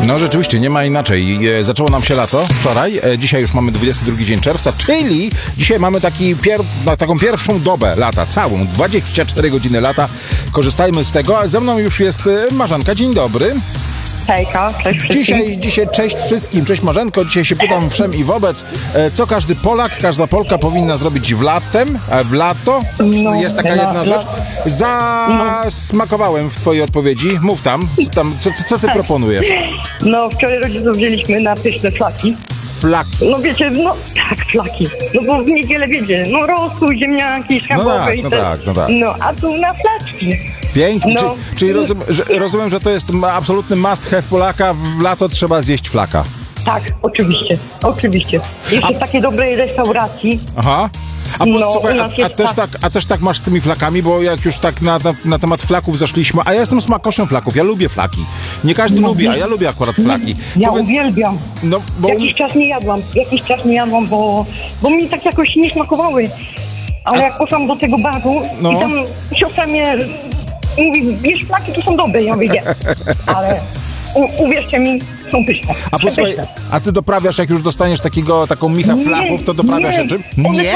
No rzeczywiście, nie ma inaczej. Zaczęło nam się lato wczoraj, dzisiaj już mamy 22 dzień czerwca, czyli dzisiaj mamy taką pierwszą dobę lata, całą, 24 godziny lata. Korzystajmy z tego, a ze mną już jest Marzenka. Dzień dobry. Hejka, cześć wszystkim. Dzisiaj cześć wszystkim, cześć Marzenko. Dzisiaj się pytam wszem i wobec, co każdy Polak, każda Polka powinna zrobić w lato. Jest taka jedna rzecz. Zasmakowałem w twojej odpowiedzi. Mów tam, co ty proponujesz? No, wczoraj rodziców wzięliśmy na pyszne flaki. Flaki. No wiecie, tak, flaki. No bo w niedzielę wiecie, rosół, ziemniaki, schabowe i tak. No, a tu na flaczki. Pięknie. No. Czyli rozumiem, że to jest absolutny must have Polaka. W lato trzeba zjeść flaka. Tak, oczywiście. Jeszcze w takiej dobrej restauracji. Aha. Słuchaj, a też tak masz z tymi flakami, bo jak już tak na temat flaków zeszliśmy, a ja jestem smakoszem flaków, ja lubię flaki. Nie każdy lubi, a ja lubię akurat flaki. Ja uwielbiam. No, bo... Jakiś czas nie jadłam, bo mi tak jakoś nie smakowały. Ale jak poszłam do tego baru i tam siostra mnie mówi, wiesz, flaki tu są dobre, ja mówię, nie. Ale uwierzcie mi, są pyszne. A posłuchaj, a ty doprawiasz, jak już dostaniesz taką michę flachów, to doprawiasz się czym?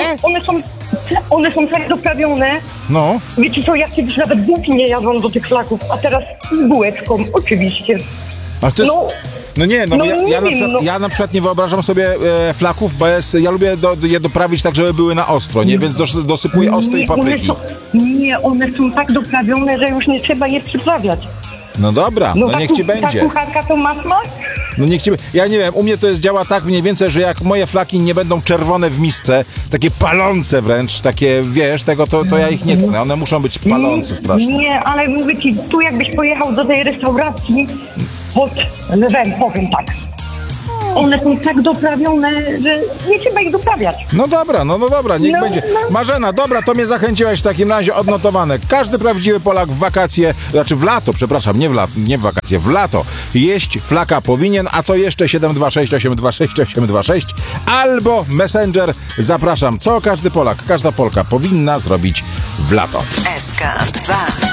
One są tak doprawione. No. Wiecie co, ja kiedyś nawet bułki nie jadłam do tych flaków, a teraz z bułeczką, oczywiście. A to jest... Ja na przykład nie wyobrażam sobie flaków, bo ja lubię je doprawić tak, żeby były na ostro, nie? Więc dosypuję ostrej papryki. One są tak doprawione, że już nie trzeba je przyprawiać. No dobra, niech ci będzie. Ta kucharka to ma smak? No niech ci... Ja nie wiem, u mnie to działa tak mniej więcej, że jak moje flaki nie będą czerwone w misce, takie palące wręcz, takie, wiesz, to ja ich nie tknę. One muszą być palące strasznie. Nie, ale mówię ci, tu jakbyś pojechał do tej restauracji pod lewem, powiem tak. One są tak doprawione, że nie trzeba ich doprawiać. No dobra, niech będzie. Marzena, dobra, to mnie zachęciłaś w takim razie, odnotowane. Każdy prawdziwy Polak w wakacje, w lato, przepraszam, nie w wakacje, w lato jeść flaka powinien. A co jeszcze? 726 826 826 albo Messenger. Zapraszam, co każdy Polak, każda Polka powinna zrobić w lato. SK2